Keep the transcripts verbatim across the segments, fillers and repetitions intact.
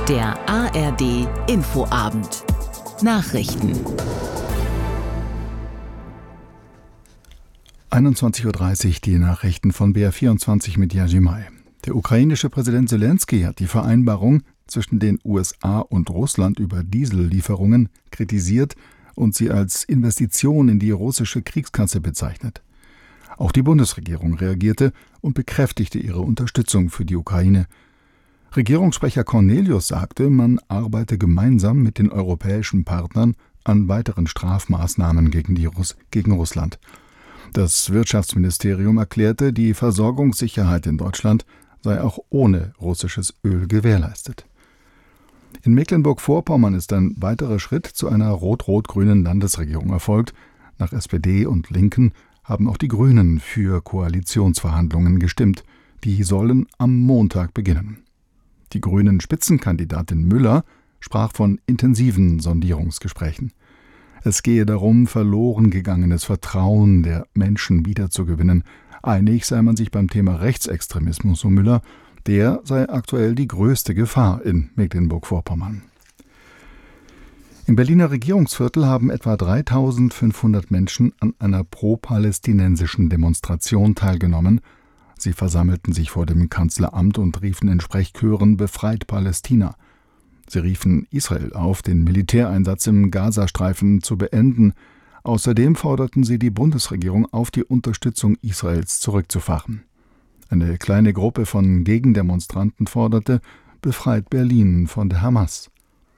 Der A R D Infoabend. Nachrichten. einundzwanzig Uhr dreißig, die Nachrichten von B R vierundzwanzig mit Yajimai. Der ukrainische Präsident Selenskyj hat die Vereinbarung zwischen den U S A und Russland über Diesellieferungen kritisiert und sie als Investition in die russische Kriegskasse bezeichnet. Auch die Bundesregierung reagierte und bekräftigte ihre Unterstützung für die Ukraine. Regierungssprecher Cornelius sagte, man arbeite gemeinsam mit den europäischen Partnern an weiteren Strafmaßnahmen gegen, die Russ- gegen Russland. Das Wirtschaftsministerium erklärte, die Versorgungssicherheit in Deutschland sei auch ohne russisches Öl gewährleistet. In Mecklenburg-Vorpommern ist ein weiterer Schritt zu einer rot-rot-grünen Landesregierung erfolgt. Nach S P D und Linken haben auch die Grünen für Koalitionsverhandlungen gestimmt. Die sollen am Montag beginnen. Die grünen Spitzenkandidatin Müller sprach von intensiven Sondierungsgesprächen. Es gehe darum, verloren gegangenes Vertrauen der Menschen wiederzugewinnen. Einig sei man sich beim Thema Rechtsextremismus, so Müller. Der sei aktuell die größte Gefahr in Mecklenburg-Vorpommern. Im Berliner Regierungsviertel haben etwa dreitausendfünfhundert Menschen an einer pro-palästinensischen Demonstration teilgenommen. Sie versammelten sich vor dem Kanzleramt und riefen in Sprechchören »Befreit Palästina«. Sie riefen Israel auf, den Militäreinsatz im Gazastreifen zu beenden. Außerdem forderten sie die Bundesregierung auf, die Unterstützung Israels zurückzufahren. Eine kleine Gruppe von Gegendemonstranten forderte »Befreit Berlin von der Hamas«.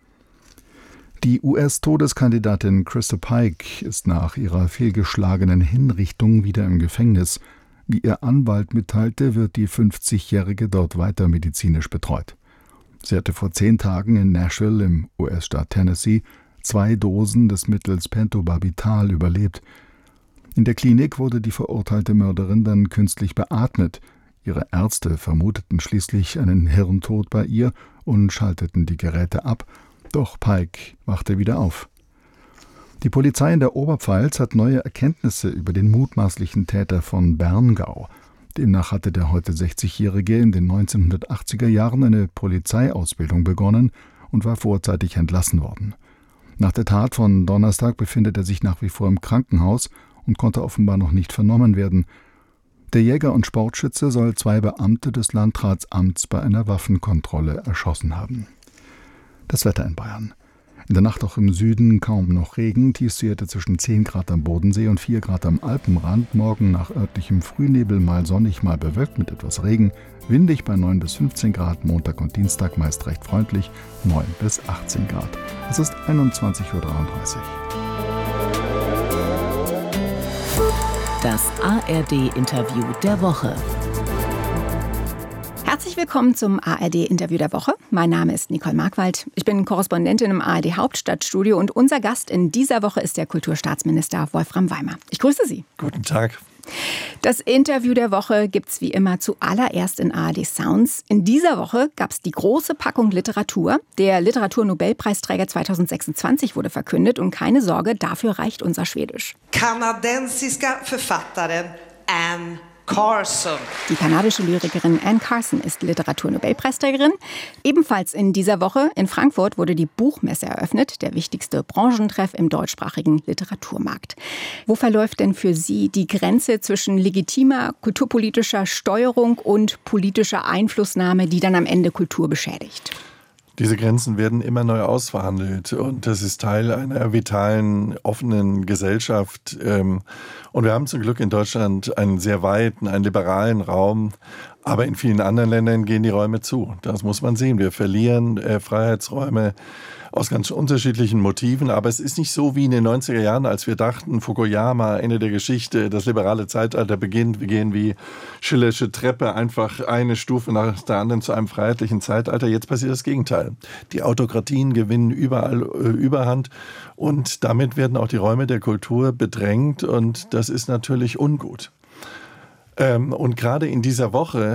Die U S-Todeskandidatin Krista Pike ist nach ihrer fehlgeschlagenen Hinrichtung wieder im Gefängnis. Wie ihr Anwalt mitteilte, wird die fünfzigjährige dort weiter medizinisch betreut. Sie hatte vor zehn Tagen in Nashville im U S-Staat Tennessee zwei Dosen des Mittels Pentobarbital überlebt. In der Klinik wurde die verurteilte Mörderin dann künstlich beatmet. Ihre Ärzte vermuteten schließlich einen Hirntod bei ihr und schalteten die Geräte ab. Doch Pike wachte wieder auf. Die Polizei in der Oberpfalz hat neue Erkenntnisse über den mutmaßlichen Täter von Berngau. Demnach hatte der heute sechzigjährige in den neunzehnhundertachtziger Jahren eine Polizeiausbildung begonnen und war vorzeitig entlassen worden. Nach der Tat von Donnerstag befindet er sich nach wie vor im Krankenhaus und konnte offenbar noch nicht vernommen werden. Der Jäger und Sportschütze soll zwei Beamte des Landratsamts bei einer Waffenkontrolle erschossen haben. Das Wetter in Bayern. In der Nacht auch im Süden kaum noch Regen, Tiefstwerte zwischen zehn Grad am Bodensee und vier Grad am Alpenrand. Morgen nach örtlichem Frühnebel mal sonnig, mal bewölkt mit etwas Regen. Windig bei neun bis fünfzehn Grad, Montag und Dienstag meist recht freundlich, neun bis achtzehn Grad. Es ist einundzwanzig Uhr dreiunddreißig. Das A R D-Interview der Woche. Herzlich willkommen zum A R D-Interview der Woche. Mein Name ist Nicole Markwald. Ich bin Korrespondentin im A R D-Hauptstadtstudio und unser Gast in dieser Woche ist der Kulturstaatsminister Wolfram Weimer. Ich grüße Sie. Guten Tag. Das Interview der Woche gibt's wie immer zuallererst in A R D Sounds. In dieser Woche gab's die große Packung Literatur. Der Literaturnobelpreisträger zweitausendsechsundzwanzig wurde verkündet und keine Sorge, dafür reicht unser Schwedisch. Kanadensiska Författaren Anne Carson. Die kanadische Lyrikerin Anne Carson ist Literaturnobelpreisträgerin. Ebenfalls in dieser Woche in Frankfurt wurde die Buchmesse eröffnet, der wichtigste Branchentreff im deutschsprachigen Literaturmarkt. Wo verläuft denn für Sie die Grenze zwischen legitimer kulturpolitischer Steuerung und politischer Einflussnahme, die dann am Ende Kultur beschädigt? Diese Grenzen werden immer neu ausverhandelt und das ist Teil einer vitalen, offenen Gesellschaft. Und wir haben zum Glück in Deutschland einen sehr weiten, einen liberalen Raum, aber in vielen anderen Ländern gehen die Räume zu. Das muss man sehen. Wir verlieren äh, Freiheitsräume aus ganz unterschiedlichen Motiven, aber es ist nicht so wie in den neunziger Jahren, als wir dachten, Fukuyama, Ende der Geschichte, das liberale Zeitalter beginnt, wir gehen wie Schillersche Treppe einfach eine Stufe nach der anderen zu einem freiheitlichen Zeitalter. Jetzt passiert das Gegenteil. Die Autokratien gewinnen überall äh, Überhand und damit werden auch die Räume der Kultur bedrängt und das ist natürlich ungut. Ähm, und gerade in dieser Woche